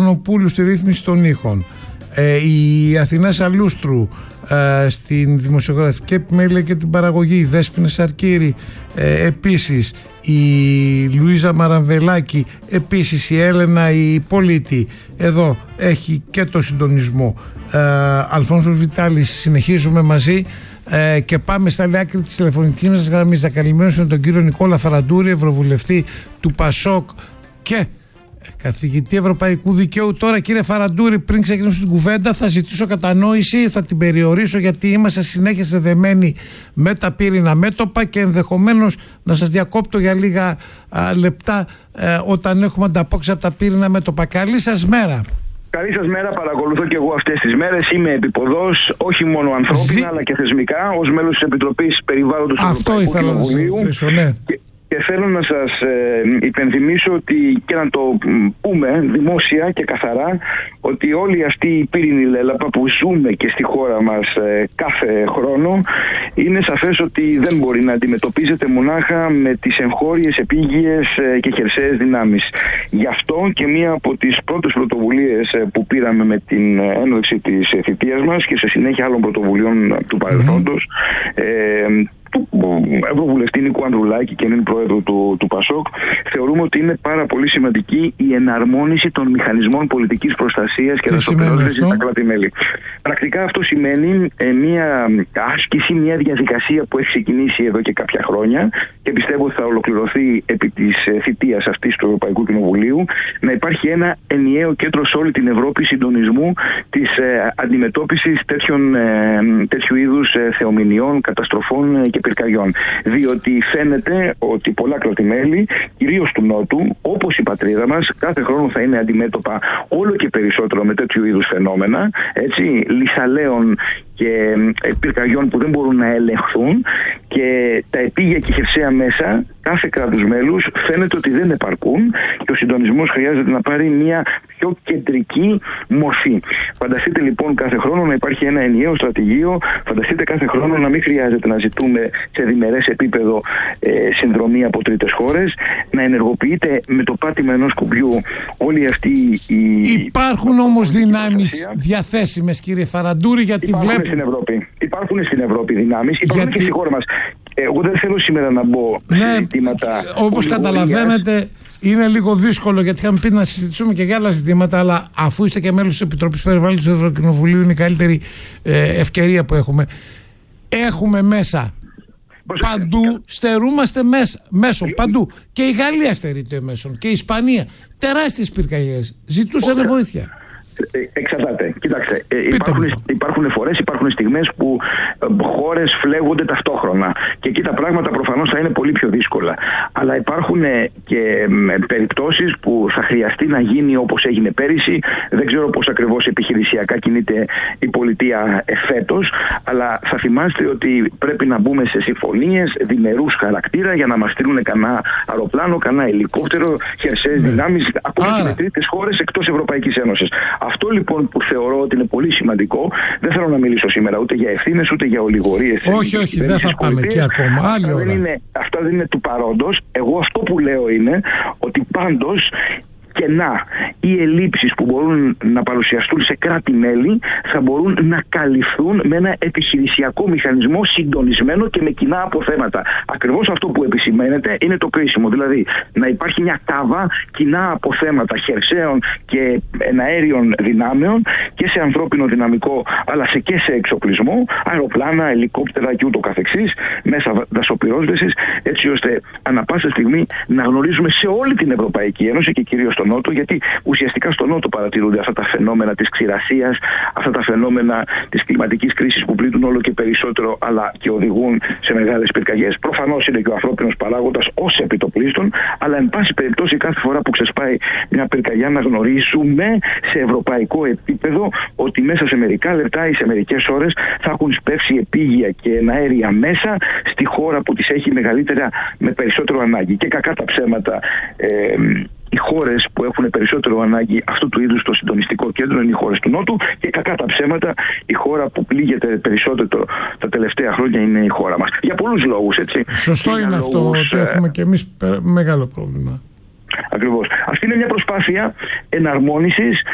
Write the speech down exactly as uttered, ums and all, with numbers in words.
Χανοπούλου στη ρύθμιση των ήχων, ε, η Αθηνά Σαλούστρου ε, στην δημοσιογραφική επιμέλεια και την παραγωγή, η Δέσποινα Σαρκύρη ε, επίσης, η Λουίζα Μαραμβελάκη επίσης, η Έλενα η Πολίτη εδώ έχει και το συντονισμό, ε, Αλφόνσος Βιτάλης, συνεχίζουμε μαζί. Ε, και πάμε στα άλλη άκρη της τηλεφωνικής μας γραμμής. Θα καλημερώσουμε τον κύριο Νικόλα Φαραντούρη, ευρωβουλευτή του Πασόκ και καθηγητή Ευρωπαϊκού Δικαίου. Τώρα, κύριε Φαραντούρη, πριν ξεκινήσουμε την κουβέντα, θα ζητήσω κατανόηση, θα την περιορίσω, γιατί είμαστε συνέχεια συνδεδεμένοι με τα πύρινά μέτωπα και ενδεχομένως να σας διακόπτω για λίγα α, λεπτά ε, όταν έχουμε ανταπόκριση από τα πύρινά μέτωπα. Καλή σας μέρα. Καλή σας μέρα, παρακολουθώ και εγώ αυτές τις μέρες. Είμαι επίποδος, όχι μόνο ανθρώπινα, Ζη... αλλά και θεσμικά, ως μέλος της Επιτροπής Περιβάλλοντος του Ευρωπαϊκού Κοινοβουλίου. Και, και θέλω να σας ε, υπενθυμίσω ότι, και να το πούμε δημόσια και καθαρά, ότι όλη αυτή η πύρινη λέλαπα που ζούμε και στη χώρα μας ε, κάθε χρόνο, είναι σαφές ότι δεν μπορεί να αντιμετωπίζεται μονάχα με τις εγχώριες, επίγειες ε, και χερσαίες δυνάμεις. Γι' αυτό και μία από τις πρώτες πρωτοβουλίες ε, που πήραμε με την έναρξη της ε, θητείας μας και σε συνέχεια άλλων πρωτοβουλειών του παρελθόντος, ε, του Ευρωβουλευτή Νίκου Ανδρουλάκη και είναι πρόεδρο του, του Πασόκ, θεωρούμε ότι είναι πάρα πολύ σημαντική η εναρμόνιση των μηχανισμών πολιτικής προστασίας και δασοπυρόσβεσης στα κράτη-μέλη. Πρακτικά αυτό σημαίνει ε, μια άσκηση, μια διαδικασία που έχει ξεκινήσει εδώ και κάποια χρόνια και πιστεύω ότι θα ολοκληρωθεί επί της ε, θητείας αυτής του Ευρωπαϊκού Κοινοβουλίου, να υπάρχει ένα ενιαίο κέντρο σε όλη την Ευρώπη συντονισμού της ε, αντιμετώπισης τέτοιων, ε, τέτοιου είδους ε, θεομηνιών, καταστροφών ε, και πυρκαγιών. Διότι φαίνεται ότι πολλά κράτη-μέλη, κυρίως του Νότου, όπως η πατρίδα μας, κάθε χρόνο θα είναι αντιμέτωπα όλο και περισσότερο με τέτοιου είδους φαινόμενα, έτσι, λυσαλέων και πυρκαγιών που δεν μπορούν να ελεγχθούν, και τα επίγεια και χερσαία μέσα κάθε κράτους μέλους φαίνεται ότι δεν επαρκούν και ο συντονισμός χρειάζεται να πάρει μια πιο κεντρική μορφή. Φανταστείτε λοιπόν κάθε χρόνο να υπάρχει ένα ενιαίο στρατηγείο, φανταστείτε κάθε χρόνο να μην χρειάζεται να ζητούμε σε διμερές επίπεδο ε, συνδρομή από τρίτες χώρες, να ενεργοποιείται με το πάτημα ενός κουμπιού όλη αυτή η... Υπάρχουν όμως δυνάμεις διαθέσιμες, κύριε Φαραντούρη, γιατί υπάρχουν βλέπω... στην Ευρώπη. Υπάρχουν στην Ευρώπη δυνάμεις, υπάρχουν γιατί... και στη χώρα μας. Εγώ δεν θέλω σήμερα να μπω ναι, σε ζητήματα... Όπως καταλαβαίνετε, είναι λίγο δύσκολο, γιατί είχαμε πει να συζητήσουμε και για άλλα ζητήματα, αλλά αφού είστε και μέλος της Επιτροπής Περιβάλλοντος του Ευρωκοινοβουλίου, είναι η καλύτερη ε, ευκαιρία που έχουμε. Έχουμε μέσα παντού, στερούμαστε μέσα, μέσω παντού. Και η Γαλλία στερείται μέσω και η Ισπανία. Τεράστιες πυρκαγιές. Ζητούσαν βοήθεια. Εξαρτάται. Κοιτάξτε, υπάρχουν, υπάρχουν φορές, υπάρχουν στιγμές που χώρες φλέγονται ταυτόχρονα και εκεί τα πράγματα προφανώς θα είναι πολύ πιο δύσκολα. Αλλά υπάρχουν και περιπτώσεις που θα χρειαστεί να γίνει όπως έγινε πέρυσι. Δεν ξέρω πώς ακριβώς επιχειρησιακά κινείται η πολιτεία εφέτος, αλλά θα θυμάστε ότι πρέπει να μπούμε σε συμφωνίες διμερούς χαρακτήρα για να μας στείλουν κανένα αεροπλάνο, κανένα ελικόπτερο, χερσαίες ναι. δυνάμεις, ακόμα και με τρίτες χώρες εκτός Ευρωπαϊκής Ένωσης. Αυτό λοιπόν που θεωρώ ότι είναι πολύ σημαντικό, δεν θέλω να μιλήσω σήμερα ούτε για ευθύνες ούτε για ολιγορίες. Όχι, όχι, δεν θα πάμε εκεί ακόμα. Άλλη ώρα. Δεν είναι, αυτά δεν είναι του παρόντος. Εγώ αυτό που λέω είναι ότι πάντως κενά ή ελλείψεις που μπορούν να παρουσιαστούν σε κράτη-μέλη θα μπορούν να καλυφθούν με ένα επιχειρησιακό μηχανισμό συντονισμένο και με κοινά αποθέματα. Ακριβώς αυτό που επισημαίνεται είναι το κρίσιμο. Δηλαδή να υπάρχει μια κάβα κοινά αποθέματα χερσαίων και εναέριων δυνάμεων και σε ανθρώπινο δυναμικό, αλλά σε και σε εξοπλισμό, αεροπλάνα, ελικόπτερα και ούτω καθεξής, μέσα δασοπυρόσβεσης, έτσι ώστε ανά πάσα στιγμή να γνωρίζουμε σε όλη την Ευρωπαϊκή Ένωση και κυρίως στο Νότο, γιατί ουσιαστικά στο Νότο παρατηρούνται αυτά τα φαινόμενα της ξηρασίας, αυτά τα φαινόμενα της κλιματικής κρίσης που πλήττουν όλο και περισσότερο, αλλά και οδηγούν σε μεγάλες πυρκαγιές. Προφανώς είναι και ο ανθρώπινος παράγοντας ως επιτοπλίστων, αλλά εν πάση περιπτώσει κάθε φορά που ξεσπάει μια πυρκαγιά να γνωρίζουμε σε ευρωπαϊκό επίπεδο ότι μέσα σε μερικά λεπτά ή σε μερικές ώρες θα έχουν σπεύσει επίγεια και εναέρια μέσα στη χώρα που τις έχει μεγαλύτερα με περισσότερο ανάγκη. Και κακά τα ψέματα, ε, οι χώρες που έχουν περισσότερο ανάγκη αυτού του είδους το συντονιστικό κέντρο είναι οι χώρες του Νότου, και κακά τα ψέματα η χώρα που πλήγεται περισσότερο τα τελευταία χρόνια είναι η χώρα μας. Για πολλούς λόγους, έτσι. Σωστό είναι, είναι αυτό, λόγους, ότι έχουμε και εμείς μεγάλο πρόβλημα. Ακριβώς. Αυτή είναι μια προσπάθεια εναρμόνισης